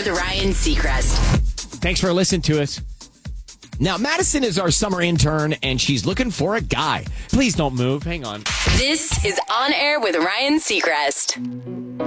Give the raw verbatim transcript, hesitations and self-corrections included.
Ryan Seacrest. Thanks for listening to us. Now, Madison is our summer intern, and she's looking for a guy. Please don't move. Hang on. This is On Air with Ryan Seacrest.